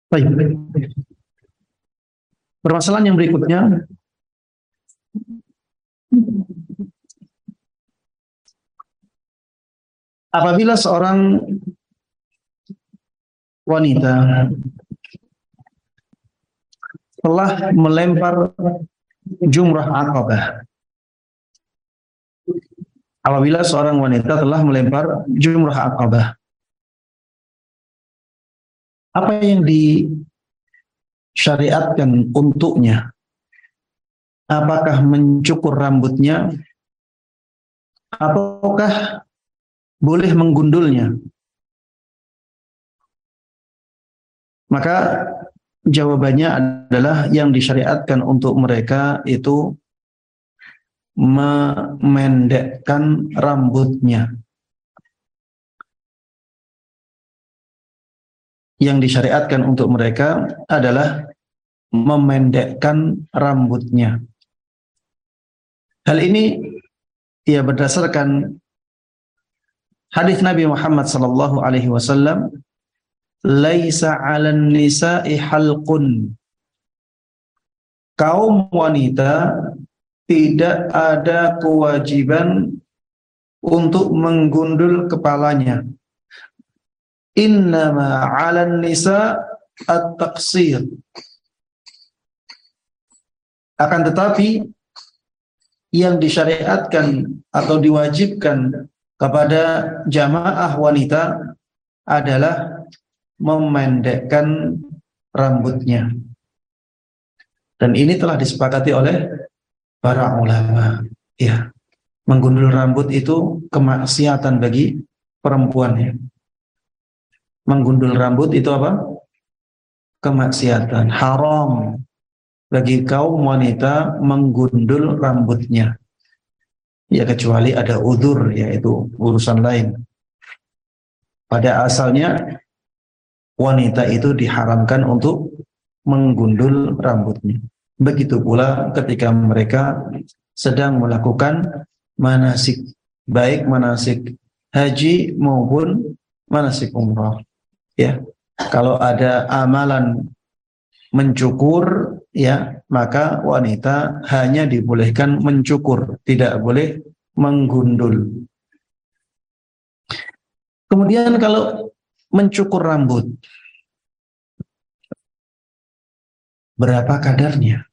Baik. Permasalahan yang berikutnya, apabila seorang wanita telah melempar jumrah Aqabah. Apabila seorang wanita telah melempar jumrah Aqabah, apa yang disyariatkan untuknya? Apakah mencukur rambutnya ataukah boleh menggundulnya? Maka jawabannya adalah yang disyariatkan untuk mereka itu memendekkan rambutnya. Yang disyariatkan untuk mereka adalah memendekkan rambutnya. Hal ini ya berdasarkan hadis Nabi Muhammad sallallahu alaihi wasallam, laisa 'alan nisa'i halqun. Kaum wanita tidak ada kewajiban untuk menggundul kepalanya. Innama 'alan nisa' at-taqsir. Akan tetapi yang disyariatkan atau diwajibkan kepada jamaah wanita adalah memendekkan rambutnya. Dan ini telah disepakati oleh para ulama. Ya, menggundul rambut itu kemaksiatan bagi perempuan. Ya. Menggundul rambut itu apa? Kemaksiatan, haram bagi kaum wanita menggundul rambutnya. Ya kecuali ada udzur, yaitu urusan lain. Pada asalnya wanita itu diharamkan untuk menggundul rambutnya. Begitu pula ketika mereka sedang melakukan manasik, baik manasik haji maupun manasik umrah. Ya, kalau ada amalan mencukur, ya, maka wanita hanya dibolehkan mencukur, tidak boleh menggundul. Kemudian kalau mencukur rambut, berapa kadarnya?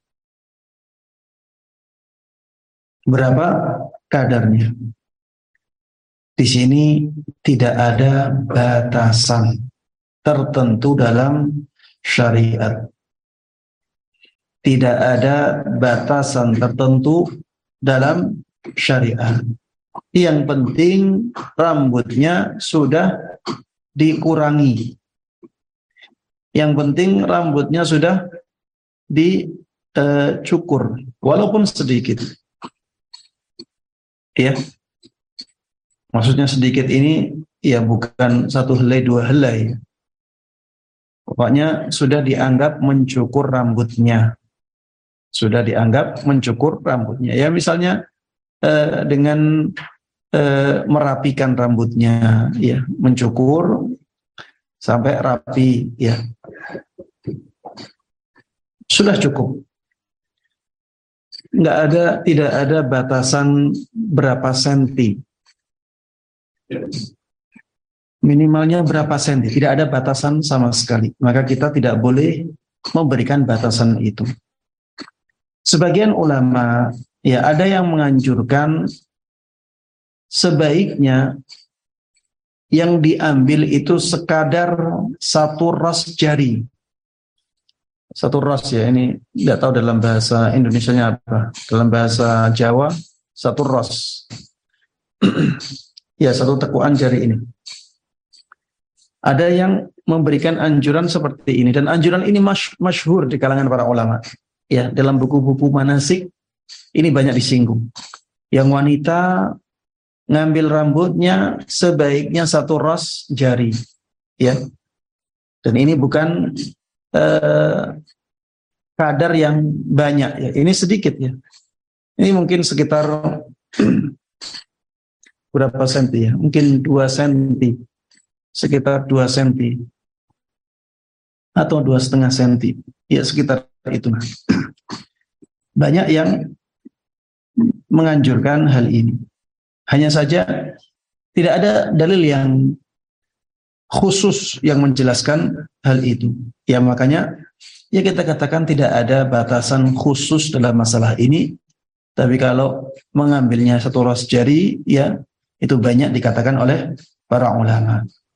Berapa kadarnya? Di sini tidak ada batasan tertentu dalam syariat. Tidak ada batasan tertentu dalam syariat. Yang penting rambutnya sudah dikurangi. Yang penting rambutnya sudah dicukur, walaupun sedikit. Ya, maksudnya sedikit ini ya bukan satu helai dua helai. Pokoknya sudah dianggap mencukur rambutnya. Sudah dianggap mencukur rambutnya. Ya misalnya dengan merapikan rambutnya, ya mencukur sampai rapi, ya sudah cukup. Tidak ada batasan berapa senti. Minimalnya berapa senti, tidak ada batasan sama sekali. Maka kita tidak boleh memberikan batasan itu. Sebagian ulama, ya ada yang menganjurkan sebaiknya yang diambil itu sekadar satu ras jari. Satu ras, ya, ini tidak tahu dalam bahasa Indonesianya apa. Dalam bahasa Jawa, satu ras. Ya, satu tekuan jari ini. Ada yang memberikan anjuran seperti ini, dan anjuran ini masyhur di kalangan para ulama. Ya, dalam buku-buku manasik ini banyak disinggung. Yang wanita ngambil rambutnya sebaiknya satu ras jari, ya. Dan ini bukan kadar yang banyak, ya. Ini sedikit, ya. Ini mungkin sekitar berapa senti, ya? Mungkin 2 senti. Sekitar 2 senti. atau 2,5 senti, ya sekitar itu. Banyak yang menganjurkan hal ini. Hanya saja tidak ada dalil yang khusus yang menjelaskan hal itu. Ya makanya ya kita katakan tidak ada batasan khusus dalam masalah ini. Tapi kalau mengambilnya satu ras jari, ya itu banyak dikatakan oleh para ulama.